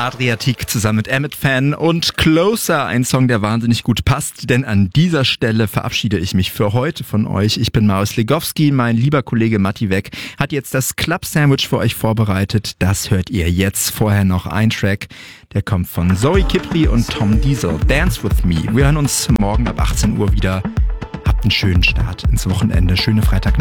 Adriatic zusammen mit Emmet Fan und Closer, ein Song, der wahnsinnig gut passt, denn an dieser Stelle verabschiede ich mich für heute von euch. Ich bin Marius Legowski, mein lieber Kollege Matti Weck hat jetzt das Club Sandwich für euch vorbereitet. Das hört ihr jetzt. Vorher noch ein Track, der kommt von Zoe Kipri und Tom Diesel, Dance With Me. Wir hören uns morgen ab 18 Uhr wieder. Habt einen schönen Start ins Wochenende, schöne Freitagnacht.